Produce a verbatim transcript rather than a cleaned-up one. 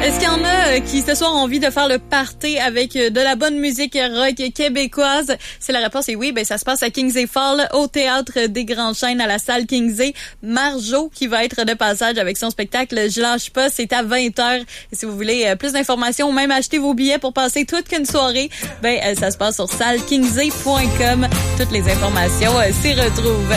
Est-ce qu'il y en a euh, qui ce soir ont envie de faire le party avec euh, de la bonne musique rock québécoise? Si la réponse est oui, ben ça se passe à Kingsley Fall, au Théâtre des Grandes Chaînes, à la salle Kingsley. Marjo qui va être de passage avec son spectacle Je lâche pas, c'est à vingt heures. Et si vous voulez euh, plus d'informations ou même acheter vos billets pour passer toute qu'une soirée, ben euh, ça se passe sur salle kingsley point com. Toutes les informations euh, s'y retrouvent.